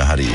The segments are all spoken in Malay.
tengah hari.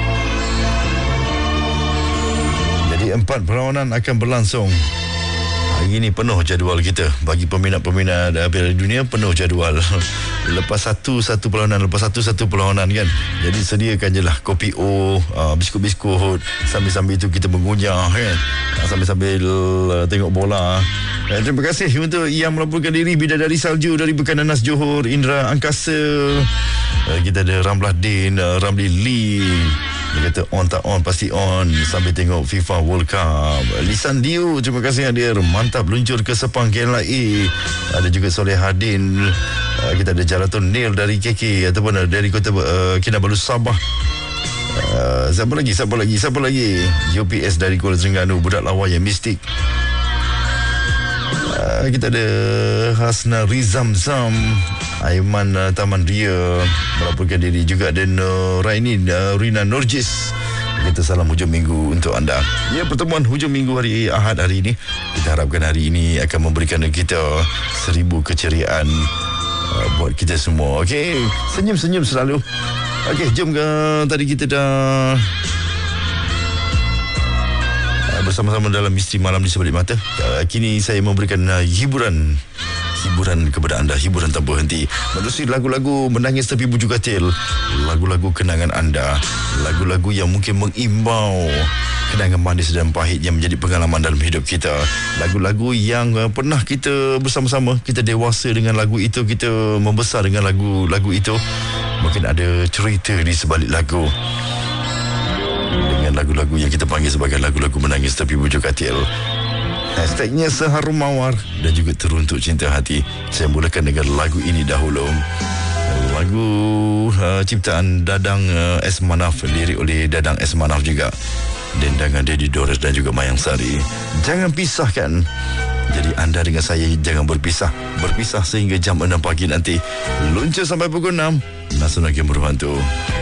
Jadi 4 perlawanan akan berlangsung. Hari ini penuh jadual kita. Bagi peminat-peminat Piala Dunia, penuh jadual. Lepas satu perlawanan kan. Jadi sediakan je lah kopi O, biskut-biskut. Sambil-sambil itu kita mengunyah kan. Sambil-sambil tengok bola. Terima kasih untuk yang melaporkan diri. Bidadari Salju dari Bekananas Johor, Indra Angkasa. Kita ada Ramlah Din, Ramli Lee. Dia kata on tak on, pasti on sambil tengok FIFA World Cup. Lisan Diu, terima kasih hadir. Mantap luncur ke Sepang KLIA. Ada juga Soleh Hadin. Kita ada Jaratul Nil dari KK ataupun dari Kota Kinabalu Sabah. Siapa lagi? UPS dari Kuala Terengganu, budak lawa yang mistik. Kita ada Hasna Rizamzam, Aiman Taman Ria melaporkan diri. Juga ada Rina Norjis. Kita salam hujung minggu untuk anda. Ya, pertemuan hujung minggu hari Ahad hari ini. Kita harapkan hari ini akan memberikan kita 1000 keceriaan buat kita semua. Okey, senyum-senyum selalu. Okey, jom ke tadi kita dah bersama-sama dalam Misteri Malam di Sebalik Mata. Kini saya memberikan hiburan kepada anda, hiburan tak berhenti. Menerusi lagu-lagu menangis tepi bujuk katil, lagu-lagu kenangan anda, lagu-lagu yang mungkin mengimbau kenangan manis dan pahit yang menjadi pengalaman dalam hidup kita. Lagu-lagu yang pernah kita bersama-sama, kita dewasa dengan lagu itu, kita membesar dengan lagu itu. Mungkin ada cerita di sebalik lagu, dengan lagu-lagu yang kita panggil sebagai lagu-lagu menangis tepi bujuk katil. Hashtagnya Seharum Mawar dan juga Teruntuk Cinta Hati. Saya mulakan dengan lagu ini dahulu. Lagu ciptaan Dadang S. Manaf, lirik oleh Dadang S. Manaf juga. Dendangan Dedi Dores dan juga Mayang Sari. Jangan pisahkan. Jadi anda dengan saya jangan berpisah sehingga jam 6 pagi nanti. Luncur sampai pukul 6. Nasional Game Berbantu.